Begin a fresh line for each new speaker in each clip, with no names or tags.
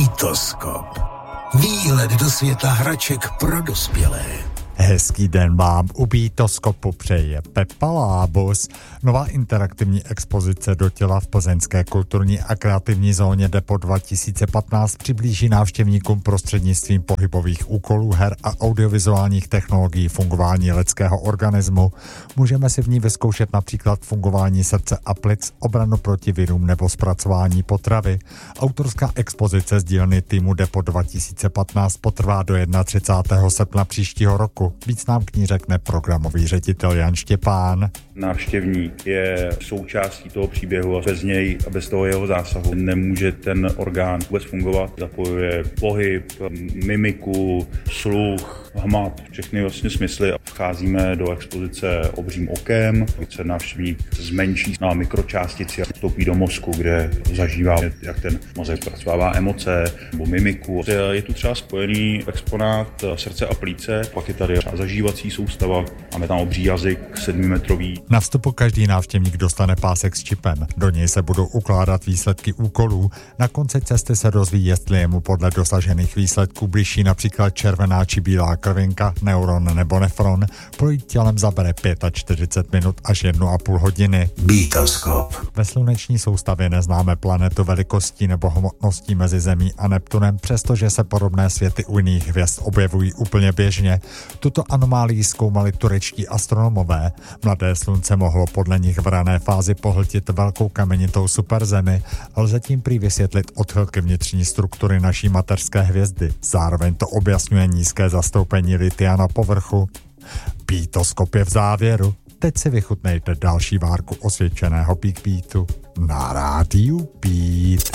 Bitoskop. Výlet do světa hraček pro dospělé.
Hezký den vám u Bitoskopu přeje Pepa Lábus. Nová interaktivní expozice do těla v plzeňské kulturní a kreativní zóně Depo 2015 přiblíží návštěvníkům prostřednictvím pohybových úkolů, her a audiovizuálních technologií fungování lidského organismu. Můžeme si v ní vyzkoušet například fungování srdce a plic, obranu proti virům nebo zpracování potravy. Autorská expozice z dílny týmu Depo 2015 potrvá do 31. srpna příštího roku. Víc nám k ní řekne programový ředitel Jan Štěpán.
Návštěvník je součástí toho příběhu a bez něj a bez toho jeho zásahu nemůže ten orgán vůbec fungovat. Zapojuje pohyb, mimiku, sluch, hmat, všechny vlastně smysly. Vcházíme do expozice obřím okem, když se návštěvník zmenší na mikročástici a vstoupí do mozku, kde zažívá, jak ten mozek zpracovává emoce nebo mimiku. Je tu třeba spojený exponát srdce a plíce, pak je tady zažívací soustava, máme tam obří jazyk 7metrový.
Na vstupu každý návštěvník dostane pásek s čipem. Do něj se budou ukládat výsledky úkolů. Na konci cesty se dozví, jestli je mu podle dosažených výsledků bližší například červená či bílá krvinka, neuron nebo nefron. Projít tělem zabere 45 minut až 1,5 hodiny.
Bitoskop.
Ve sluneční soustavě neznáme planetu velikostí nebo hmotností mezi Zemí a Neptunem, přestože se podobné světy u jiných hvězd objevují úplně běžně. Tuto anomálii zkoumali turečtí astronomové. Mladé slunce mohlo podle nich v rané fázi pohltit velkou kamenitou superzemi. Lze tím prý vysvětlit odchylky vnitřní struktury naší mateřské hvězdy. Zároveň to objasňuje nízké zastoupení litia na povrchu. Bitoskop je v závěru. Teď si vychutnejte další várku osvědčeného Big Beatu na rádiu Beat.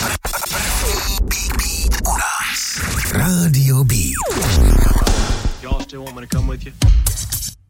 Beat u nás. Radio Beat.
Y'all still want me to come with you?